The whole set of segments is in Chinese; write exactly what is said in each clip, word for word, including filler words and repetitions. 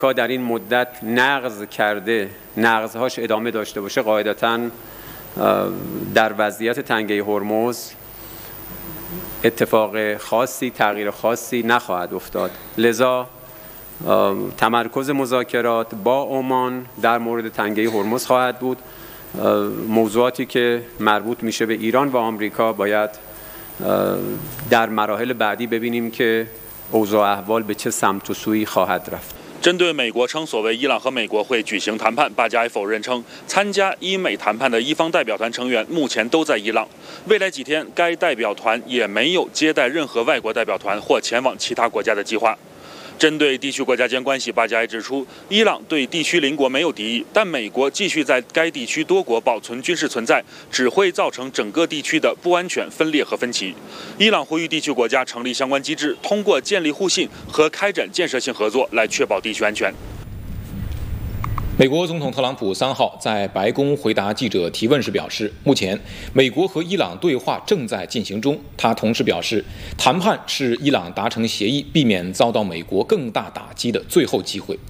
در این مدت نقض کرده نقضهاش ادامه داشته باشه قاعدتاً در وضعیت تنگه هرمز اتفاق خاصی تغییر خاصی نخواهد افتاد. لذا تمرکز مذاکرات با عمان در مورد تنگه هرمز خواهد بود. موضوعاتی که مربوط میشه به ایران و آمریکا باید در مراحل بعدی ببینیم که اوضاع احوال به چه سمت و سویی خواهد رفت. 针对美国称所谓伊朗和美国会举行谈判，巴加埃否认称参加伊美谈判的伊方代表团成员目前都在伊朗，未来几天该代表团也没有接待任何外国代表团或前往其他国家的计划。针对地区国家间关系，巴加埃指出，伊朗对地区邻国没有敌意，但美国继续在该地区多国保存军事存在，只会造成整个地区的不安全、分裂和分歧。伊朗呼吁地区国家成立相关机制，通过建立互信和开展建设性合作来确保地区安全。 美国总统特朗普三号在白宫回答记者提问时表示，目前美国和伊朗对话正在进行中。他同时表示，谈判是伊朗达成协议、避免遭到美国更大打击的最后机会。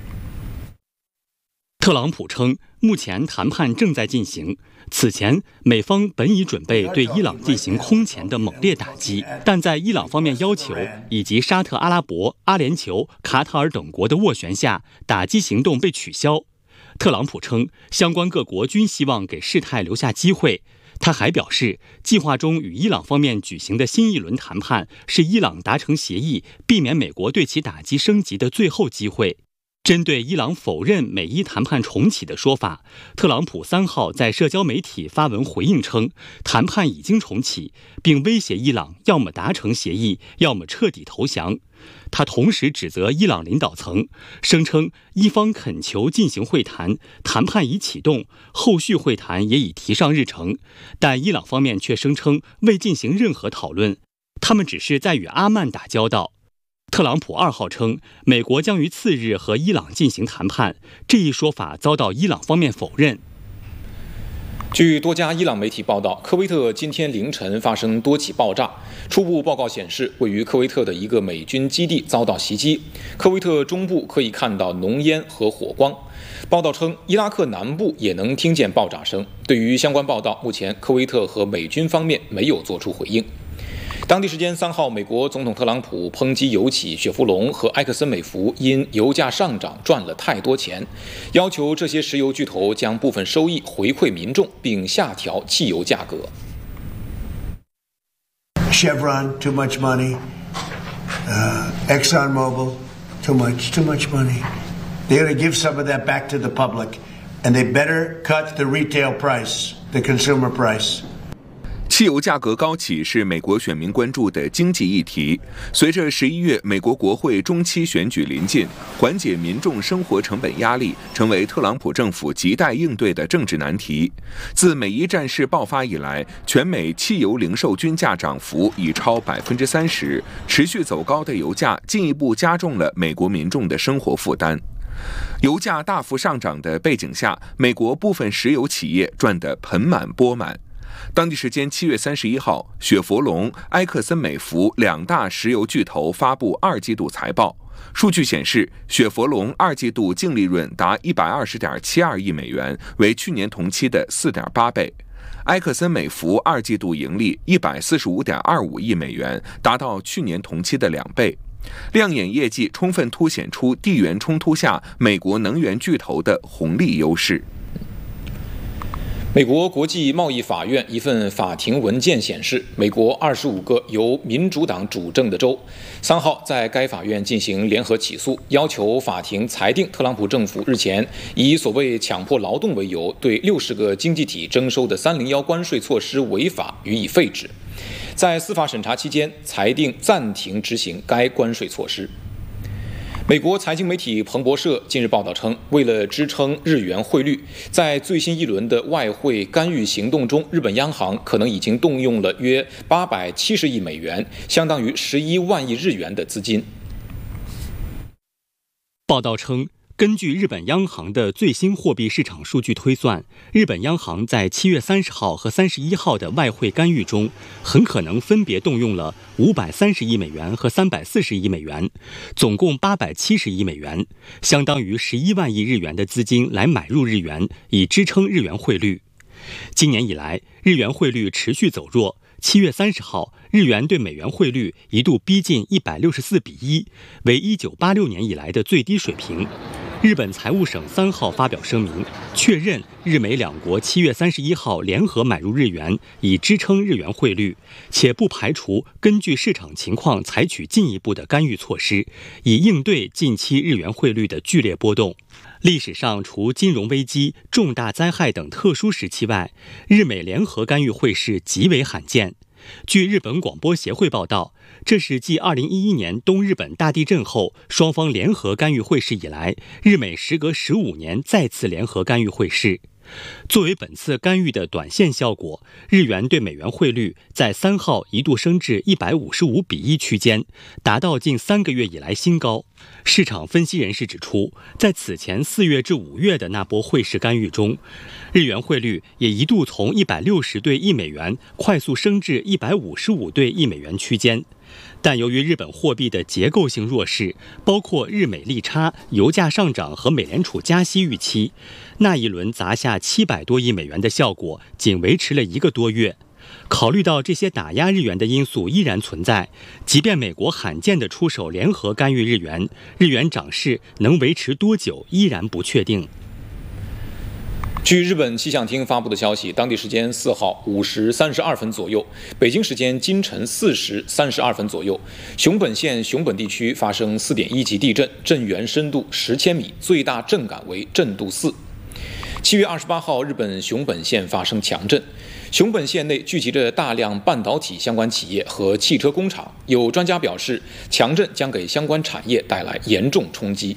特朗普称，目前谈判正在进行。此前，美方本已准备对伊朗进行空前的猛烈打击，但在伊朗方面要求以及沙特阿拉伯、阿联酋、卡塔尔等国的斡旋下，打击行动被取消。特朗普称，相关各国均希望给事态留下机会。他还表示，计划中与伊朗方面举行的新一轮谈判是伊朗达成协议、避免美国对其打击升级的最后机会。针对伊朗否认美伊谈判重启的说法，特朗普三号在社交媒体发文回应称，谈判已经重启，并威胁伊朗要么达成协议，要么彻底投降。他同时指责伊朗领导层，声称伊方恳求进行会谈，谈判已启动，后续会谈也已提上日程，但伊朗方面却声称未进行任何讨论，他们只是在与阿曼打交道。特朗普二号称，美国将于次日和伊朗进行谈判，这一说法遭到伊朗方面否认。 据多家伊朗媒体报道，科威特今天凌晨发生多起爆炸。初步报告显示，位于科威特的一个美军基地遭到袭击，科威特中部可以看到浓烟和火光。报道称，伊拉克南部也能听见爆炸声。对于相关报道，目前科威特和美军方面没有做出回应。当地时间三号，美国总统特朗普抨击油企雪佛龙和埃克森美孚因油价上涨赚了太多钱，要求这些石油巨头将部分收益回馈民众，并下调汽油价格。 Chevron, too much money. Uh, ExxonMobil, too much, too much money. They got to give some of that back to the public, and they better cut the retail price, the consumer price. 汽油价格高企是美国选民关注的经济议题。随着十一月美国国会中期选举临近，缓解民众生活成本压力成为特朗普政府亟待应对的政治难题。自美伊战事爆发以来，全美汽油零售均价涨幅已超百分之三十，持续走高的油价进一步加重了美国民众的生活负担。油价大幅上涨的背景下，美国部分石油企业赚得盆满钵满。当地时间七月三十一号，雪佛龙、埃克森美孚两大石油巨头发布二季度财报。数据显示，雪佛龙二季度净利润达一百二十点七二亿美元，为去年同期的四点八倍。埃克森美孚二季度盈利一百四十五点二五亿美元，达到去年同期的两倍。亮眼业绩充分凸显出地缘冲突下美国能源巨头的红利优势。 美国国际贸易法院一份法庭文件显示，美国二十五个由民主党主政的州三号在该法院进行联合起诉，要求法庭裁定特朗普政府日前以所谓强迫劳动为由对六十个经济体征收的三零一关税措施违法，予以废止。在司法审查期间，裁定暂停执行该关税措施。美国财经媒体彭博社近日报道称，为了支撑日元汇率，在最新一轮的外汇干预行动中，日本央行可能已经动用了约八百七十亿美元，相当于十一万亿日元的资金。 报道称， 根据日本央行的最新货币市场数据推算，日本央行在七月三十号和三十一号的外汇干预中，很可能分别动用了五百三十亿美元和三百四十亿美元，总共八百七十亿美元，相当于十一万亿日元的资金来买入日元，以支撑日元汇率。今年以来，日元汇率持续走弱。七月三十号，日元对美元汇率一度逼近一百六十四比一，为一九八六年以来的最低水平。日本财务省三号发表声明，确认日美两国七月三十一号联合买入日元，以支撑日元汇率，且不排除根据市场情况采取进一步的干预措施，以应对近期日元汇率的剧烈波动。历史上，除金融危机、重大灾害等特殊时期外，日美联合干预汇市极为罕见。据日本广播协会报道，这是继二零一一年东日本大地震后，双方联合干预汇市以来，日美时隔十五年再次联合干预汇市。作为本次干预的短线效果，日元对美元汇率在三号一度升至一百五十五比一区间，达到近三个月以来新高。市场分析人士指出，在此前四月至五月的那波汇市干预中，日元汇率也一度从一百六十对一美元快速升至一百五十五对一美元区间。但由于日本货币的结构性弱势，包括日美利差、油价上涨和美联储加息预期，那一轮砸下七百多亿美元的效果仅维持了一个多月。考虑到这些打压日元的因素依然存在，即便美国罕见地出手联合干预日元，日元涨势能维持多久依然不确定。 据日本气象厅发布的消息，当地时间四号五时三十二分左右，北京时间今晨四时三十二分左右，熊本县熊本地区发生四点一级地震，震源深度十千米，最大震感为震度四。七月二十八号，日本熊本县发生强震，熊本县内聚集着大量半导体相关企业和汽车工厂，有专家表示，强震将给相关产业带来严重冲击。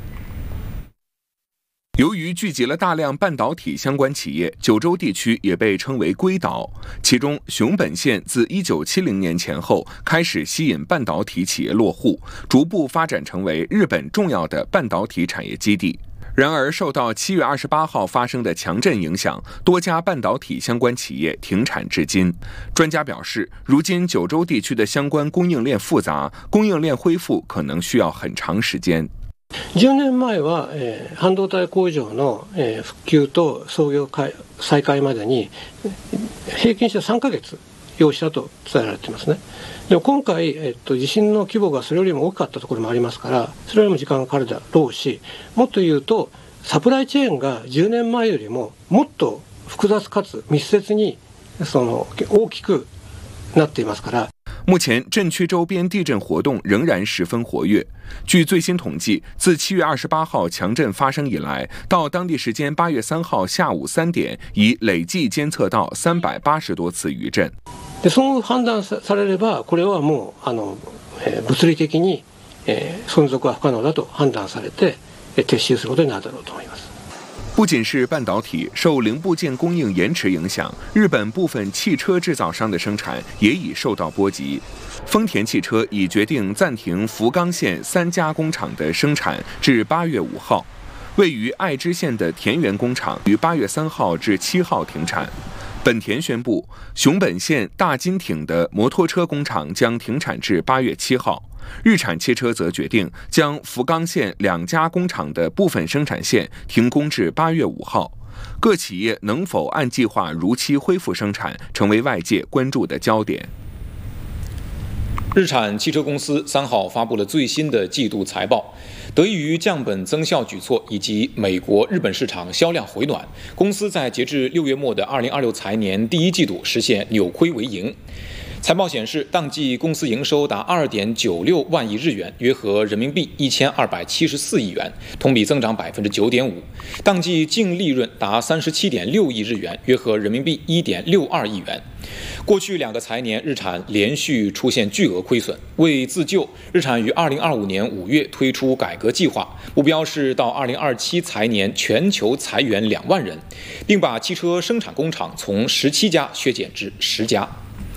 由于聚集了大量半导体相关企业，九州地区也被称为硅岛。其中，熊本县自一九七零年前后开始吸引半导体企业落户，逐步发展成为日本重要的半导体产业基地。然而，受到七月二十八号发生的强震影响，多家半导体相关企业停产至今。专家表示，如今九州地区的相关供应链复杂，供应链恢复可能需要很长時間。 じゅうねんまえは、えー、半導体工場の、えー、復旧と操業再開までに平均してさんかげつ要したと伝えられていますね。でも今回、えっと、地震の規模がそれよりも大きかったところもありますから、それよりも時間がかかるだろうし、もっと言うとサプライチェーンがじゅうねんまえよりももっと複雑かつ密接にその大きくなっていますから。 目前，震区周边地震活动仍然十分活跃。据最新统计，自七月二十八号强震发生以来，到当地時間八月三号下午三点，已累計監測到三百八十多次餘震。 で、そう判断されれば、これはもうあの、えー、物理的に、えー、存続は不可能だと判断されて、えー、撤収することになるだろうと思います。 不仅是半导体，受零部件供应延迟影响，日本部分汽车制造商的生产也已受到波及。丰田汽车已决定暂停福冈县三家工厂的生产至八月五号，位于爱知县的田园工厂于八月三号至七号停产。本田宣布，熊本县大金町的摩托车工厂将停产至八月七号。日产汽车则决定将福冈县两家工厂的部分生产线停工至八月五号。各企业能否按计划如期恢复生产，成为外界关注的焦点。 日产汽车公司三号发布了最新的季度财报，得益于降本增效举措以及美国、日本市场销量回暖，公司在截至六月末的二零二六财年第一季度实现扭亏为盈。财报显示，当季公司营收达二点九六万亿日元，约合人民币一千二百七十四亿元，同比增长百分之九点五。当季净利润达三十七点六亿日元，约合人民币一点六二亿元。过去两个财年，日产连续出现巨额亏损。为自救，日产于二零二五年五月推出改革计划，目标是到二零二七财年全球裁员两万人，并把汽车生产工厂从十七家削减至十家。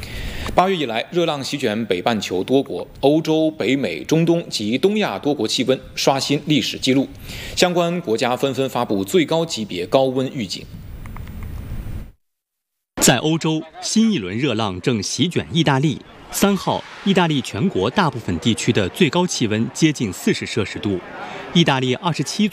八月以来，热浪席卷北半球多国，欧洲、北美、中东及东亚多国气温刷新历史纪录，相关国家纷纷发布最高级别高温预警。 在欧洲，新一轮热浪正席卷意大利。三号，意大利全国大部分地区的最高气温接近四十摄氏度。意大利二十七座